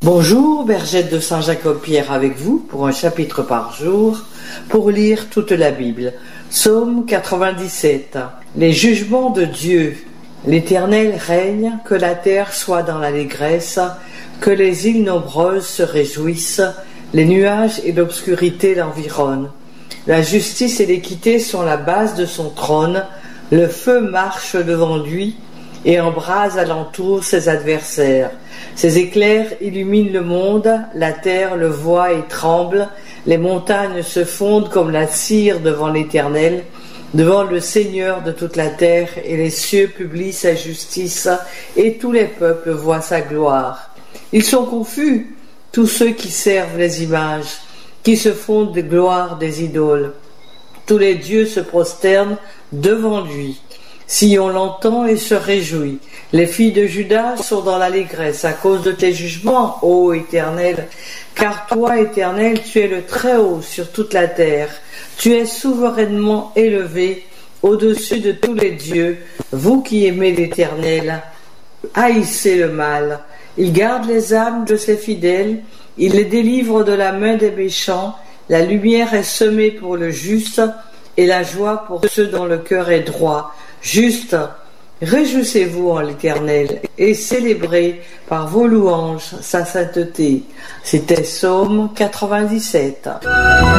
Bonjour, Bergette de Saint-Jacob-Pierre avec vous pour un chapitre par jour pour lire toute la Bible. Psaume 97. Les jugements de Dieu. L'Éternel règne, que la terre soit dans l'allégresse, que les îles nombreuses se réjouissent, les nuages et l'obscurité l'environnent. La justice et l'équité sont la base de son trône, le feu marche devant lui et embrase alentour ses adversaires. Ses éclairs illuminent le monde, la terre le voit et tremble, les montagnes se fondent comme la cire devant l'Éternel, devant le Seigneur de toute la terre, et les cieux publient sa justice, et tous les peuples voient sa gloire. Ils sont confus, tous ceux qui servent les images, qui se fondent de gloire des idoles. Tous les dieux se prosternent devant lui. Sion l'entend et se réjouit. Les filles de Juda sont dans l'allégresse à cause de tes jugements, ô Éternel. Car toi, Éternel, tu es le Très-Haut sur toute la terre. Tu es souverainement élevé au-dessus de tous les dieux. Vous qui aimez l'Éternel, haïssez le mal. Il garde les âmes de ses fidèles. Il les délivre de la main des méchants. La lumière est semée pour le juste et la joie pour ceux dont le cœur est droit. Juste, réjouissez-vous en l'Éternel et célébrez par vos louanges sa sainteté. C'était Psaume 97.